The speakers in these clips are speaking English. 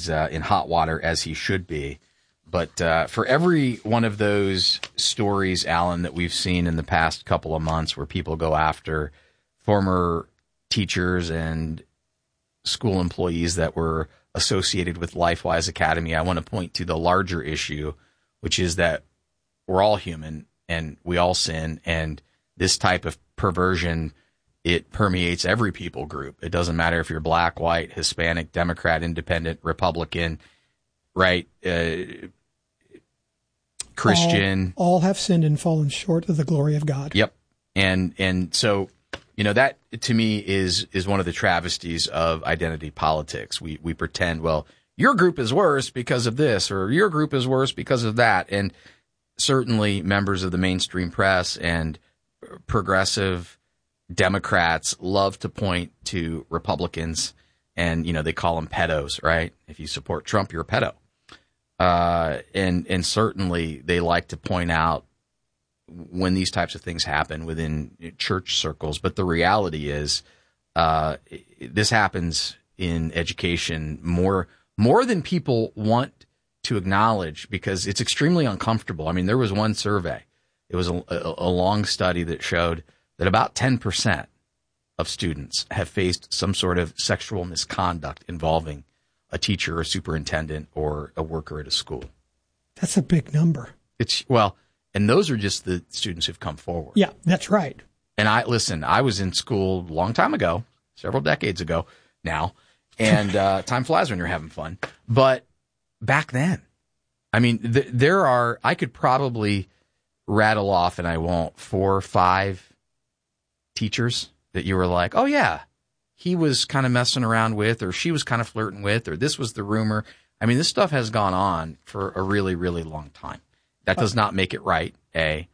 he's in hot water, as he should be. But for every one of those stories, Alan, that we've seen in the past couple of months where people go after former teachers and school employees that were associated with LifeWise Academy, I want to point to the larger issue, which is that we're all human and we all sin, and this type of perversion, it permeates every people group. It doesn't matter if you're black, white, Hispanic, Democrat, Independent, Republican, right? Christian. All have sinned and fallen short of the glory of God. Yep. And so, that to me is one of the travesties of identity politics. We pretend, well, your group is worse because of this, or your group is worse because of that. And certainly members of the mainstream press and progressive Democrats love to point to Republicans, and, they call them pedos, right? If you support Trump, you're a pedo. And certainly they like to point out when these types of things happen within church circles. But the reality is, this happens in education more than people want to acknowledge, because it's extremely uncomfortable. I mean, there was one survey. It was a long study that showed that about 10% of students have faced some sort of sexual misconduct involving a teacher or superintendent or a worker at a school. That's a big number. And those are just the students who've come forward. Yeah, that's right. And I was in school a long time ago, several decades ago now, and time flies when you're having fun. But back then, I mean, I could probably rattle off, and I won't, 4 or 5 teachers that you were like, oh yeah, he was kind of messing around with, or she was kind of flirting with, or this was the rumor. I mean, this stuff has gone on for a really, really long time. That does not make it right, A.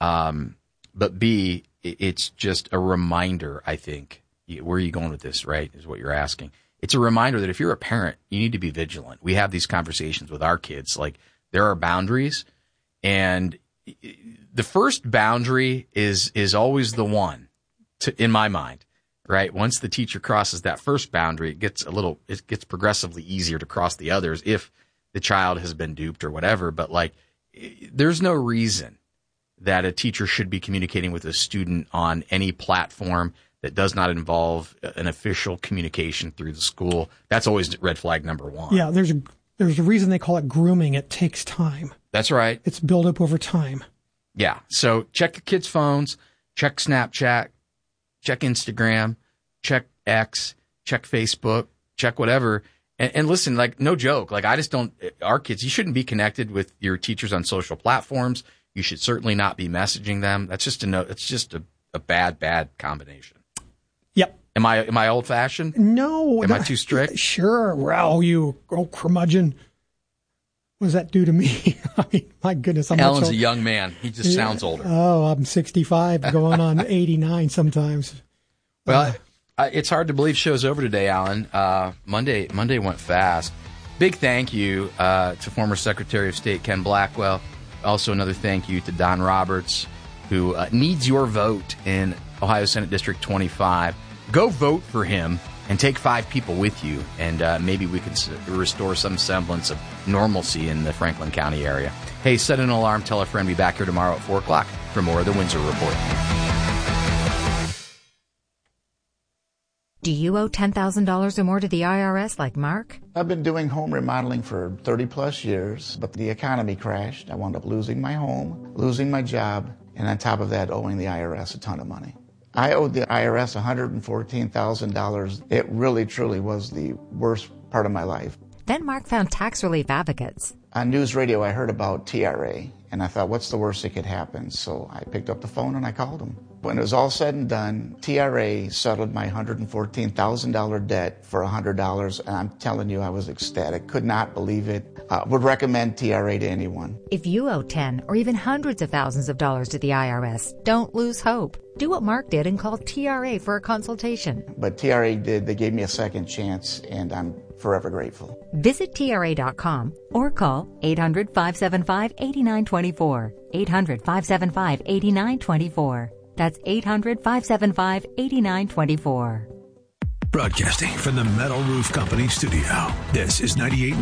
But B, it's just a reminder, I think. Where are you going with this, right, is what you're asking. It's a reminder that if you're a parent, you need to be vigilant. We have these conversations with our kids. Like, there are boundaries, and the first boundary is always the one, in my mind, right? Once the teacher crosses that first boundary, it gets progressively easier to cross the others if the child has been duped or whatever. But there's no reason that a teacher should be communicating with a student on any platform that does not involve an official communication through the school. That's always red flag number one. Yeah, there's a reason they call it grooming. It takes time. That's right. It's built up over time. Yeah. So check your kids' phones, check Snapchat, check Instagram, check X, check Facebook, check whatever. And listen, no joke. Our kids, you shouldn't be connected with your teachers on social platforms. You should certainly not be messaging them. That's just it's just a bad combination. Yep. Am I old fashioned? No. Am I too strict? Sure. Well, you curmudgeon. What does that do to me? I mean, my goodness. Alan's a young man. He just sounds older. Oh, I'm 65, going on 89 sometimes. Well, it's hard to believe show's over today, Alan. Monday went fast. Big thank you to former Secretary of State Ken Blackwell. Also, another thank you to Don Roberts, who needs your vote in Ohio Senate District 25. Go vote for him and take 5 people with you, and maybe we can restore some semblance of normalcy in the Franklin County area. Hey, set an alarm, tell a friend. Be back here tomorrow at 4 o'clock for more of the Windsor Report. Do you owe $10,000 or more to the IRS like Mark? I've been doing home remodeling for 30 plus years, but the economy crashed. I wound up losing my home, losing my job, and on top of that, owing the IRS a ton of money. I owed the IRS $114,000. It really, truly was the worst part of my life. Then Mark found tax relief advocates. On news radio, I heard about TRA, and I thought, what's the worst that could happen? So I picked up the phone and I called them. When it was all said and done, TRA settled my $114,000 debt for $100, and I'm telling you, I was ecstatic. Could not believe it. Would recommend TRA to anyone. If you owe 10 or even hundreds of thousands of dollars to the IRS, don't lose hope. Do what Mark did and call TRA for a consultation. But TRA did. They gave me a second chance, and I'm forever grateful. Visit TRA.com or call 800-575-8924. 800-575-8924. That's 800-575-8924. Broadcasting from the Metal Roof Company studio. This is 98.